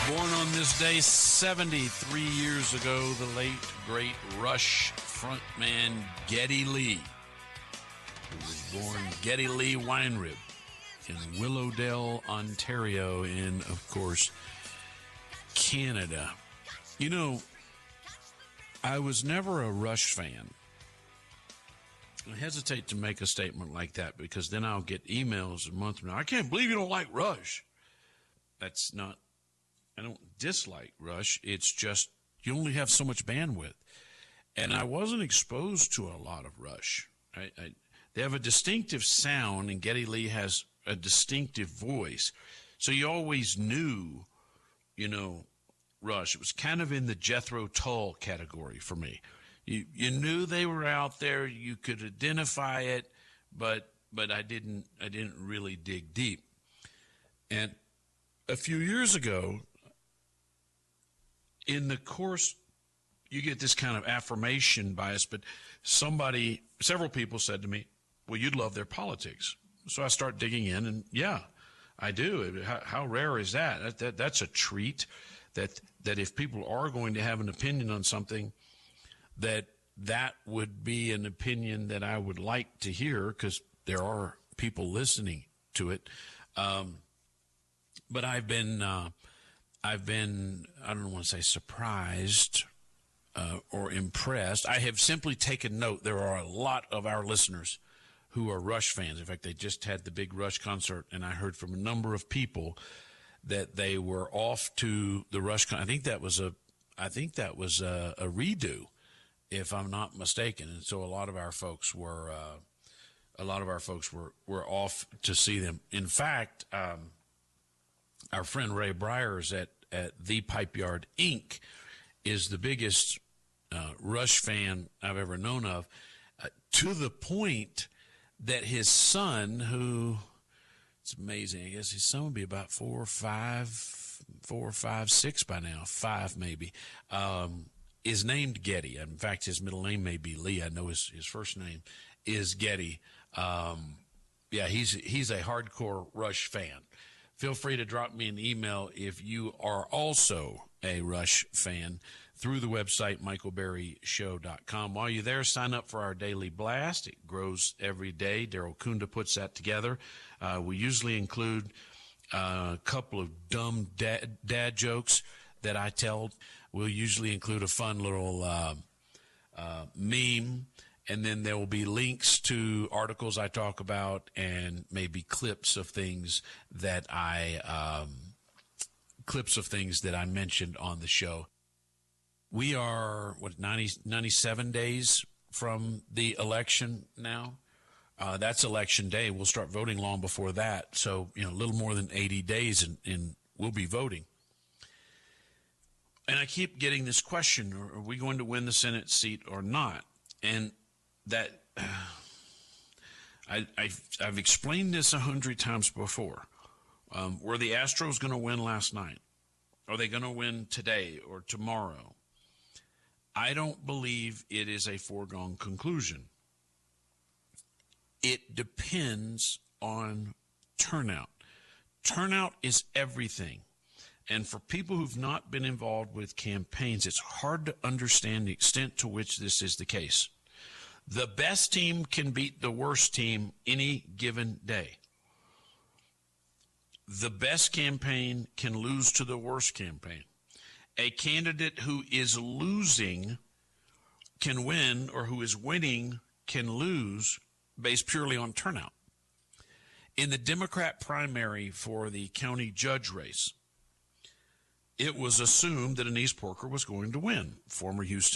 Born on this day 73 years ago, the late, great Rush frontman Geddy Lee, who was born Geddy Lee Weinrib in Willowdale, Ontario, in, of course, Canada. You know, I was never a Rush fan. I hesitate to make a statement like that because then I'll get emails a month from now. I can't believe you don't like Rush. That's not, I don't dislike Rush. It's just you only have so much bandwidth. And I wasn't exposed to a lot of Rush. They have a distinctive sound, and Geddy Lee has a distinctive voice. So you always knew, Rush. It was kind of in the Jethro Tull category for me. You knew they were out there. You could identify it, but I didn't really dig deep. And a few years ago, in the course, you get this kind of affirmation bias, but several people said to me, well, you'd love their politics. So I start digging in, and yeah, I do. How rare is that? That's a treat, that if people are going to have an opinion on something, that would be an opinion that I would like to hear, because there are people listening to it. But I've been, I don't want to say surprised or impressed. I have simply taken note. There are a lot of our listeners who are Rush fans. In fact, they just had the big Rush concert, and I heard from a number of people that they were off to the Rush. I think that was a redo, if I'm not mistaken. And so a lot of our folks were off to see them. In fact, our friend Ray Bryars at The Pipe Yard Inc. is the biggest Rush fan I've ever known of, to the point that his son, who, it's amazing, I guess his son would be about 4 or 5, 6 by now, 5 maybe, is named Geddy. In fact, his middle name may be Lee. I know his first name is Geddy. Yeah, he's a hardcore Rush fan. Feel free to drop me an email if you are also a Rush fan through the website, michaelberryshow.com. While you're there, sign up for our daily blast. It grows every day. Daryl Kunda puts that together. We usually include a couple of dumb dad jokes that I tell. We'll usually include a fun little meme, and then there will be links to articles I talk about and maybe clips of things that I mentioned on the show. We are, 97 days from the election now. That's election day. We'll start voting long before that. So, a little more than 80 days and we'll be voting. And I keep getting this question, are we going to win the Senate seat or not? And that I've explained this 100 times before. Were the Astros going to win last night? Are they going to win today or tomorrow? I don't believe it is a foregone conclusion. It depends on turnout. Turnout is everything. And for people who've not been involved with campaigns, it's hard to understand the extent to which this is the case. The best team can beat the worst team any given day. The best campaign can lose to the worst campaign. A candidate who is losing can win, or who is winning can lose, based purely on turnout. In the Democrat primary for the county judge race, it was assumed that Anise Porker was going to win, former Houston